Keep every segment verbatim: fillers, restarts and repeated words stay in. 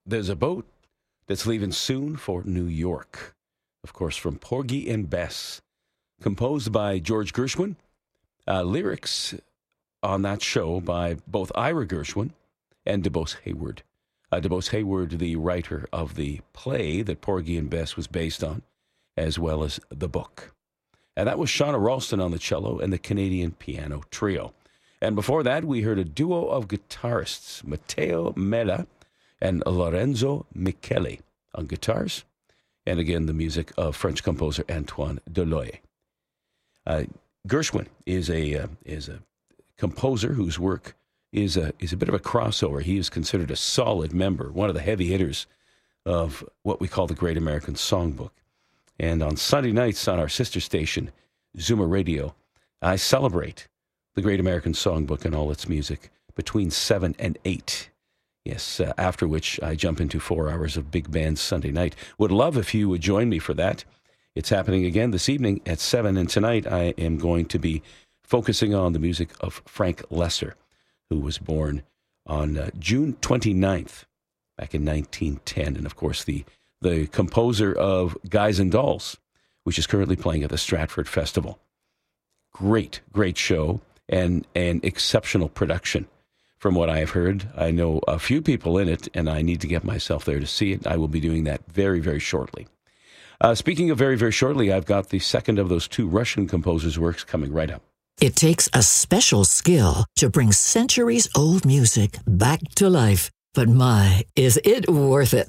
there's a boat that's leaving soon for New York. Of course, from Porgy and Bess. Composed by George Gershwin. Uh, lyrics on that show by both Ira Gershwin and DeBose Hayward. Uh, DeBose Hayward, the writer of the play that Porgy and Bess was based on, as well as the book. And that was Shauna Ralston on the cello and the Canadian Piano Trio. And before that, we heard a duo of guitarists, Matteo Mella and Lorenzo Micheli on guitars. And again, the music of French composer Antoine Deloye. Uh, Gershwin is a uh, is a composer whose work is a is a bit of a crossover. He is considered a solid member, one of the heavy hitters of what we call the Great American Songbook. And on Sunday nights on our sister station, Zoomer Radio, I celebrate the Great American Songbook and all its music between seven and eight. Yes, uh, after which I jump into four hours of big band Sunday night. Would love if you would join me for that. It's happening again this evening at seven, and tonight I am going to be focusing on the music of Frank Loesser, who was born on uh, June twenty-ninth, back in nineteen ten, and of course the, the composer of Guys and Dolls, which is currently playing at the Stratford Festival. Great, great show, and an exceptional production. From what I have heard, I know a few people in it, and I need to get myself there to see it. I will be doing that very, very shortly. Uh, speaking of very, very shortly, I've got the second of those two Russian composers' works coming right up. It takes a special skill to bring centuries-old music back to life. But my, is it worth it?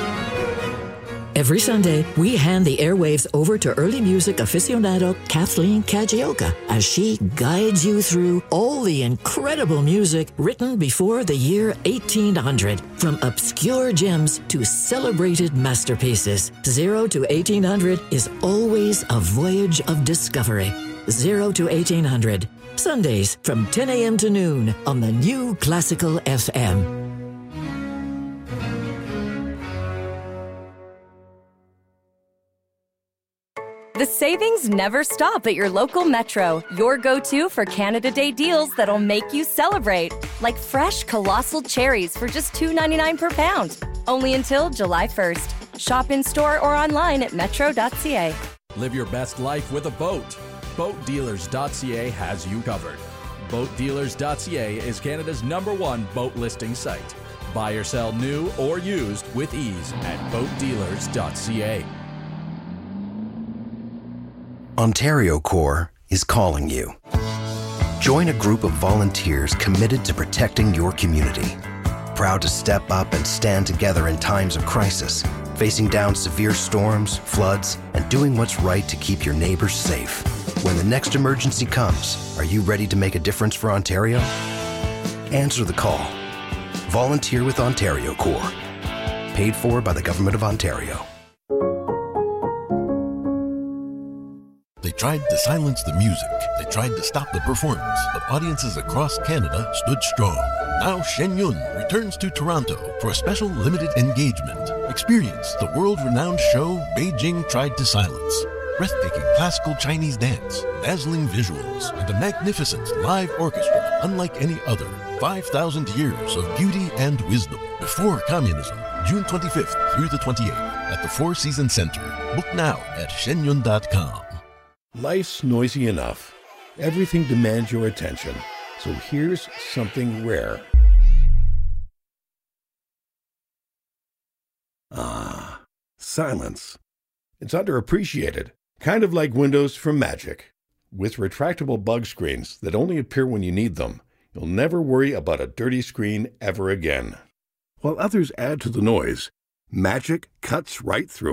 Every Sunday, we hand the airwaves over to early music aficionado Kathleen Kajioka as she guides you through all the incredible music written before the year eighteen hundred. From obscure gems to celebrated masterpieces, Zero to eighteen hundred is always a voyage of discovery. Zero to eighteen hundred, Sundays from ten a.m. to noon on the new Classical F M. The savings never stop at your local Metro. Your go-to for Canada Day deals that'll make you celebrate. Like fresh colossal cherries for just two dollars and ninety-nine cents per pound. Only until July first. Shop in-store or online at metro dot c a. Live your best life with a boat. boat dealers dot c a has you covered. boat dealers dot c a is Canada's number one boat listing site. Buy or sell new or used with ease at boat dealers dot c a. Ontario Corps is calling you. Join a group of volunteers committed to protecting your community. Proud to step up and stand together in times of crisis, facing down severe storms, floods, and doing what's right to keep your neighbors safe. When the next emergency comes, are you ready to make a difference for Ontario? Answer the call. Volunteer with Ontario Corps. Paid for by the Government of Ontario. They tried to silence the music. They tried to stop the performance, but audiences across Canada stood strong. Now Shen Yun returns to Toronto for a special limited engagement. Experience the world-renowned show Beijing Tried to Silence. Breathtaking classical Chinese dance, dazzling visuals, and a magnificent live orchestra unlike any other. five thousand years of beauty and wisdom. Before Communism, June twenty-fifth through the twenty-eighth at the Four Seasons Center. Book now at shen yun dot com. Life's noisy enough. Everything demands your attention. So here's something rare. Ah, silence. It's underappreciated. Kind of like windows from Magic. With retractable bug screens that only appear when you need them, you'll never worry about a dirty screen ever again. While others add to the noise, Magic cuts right through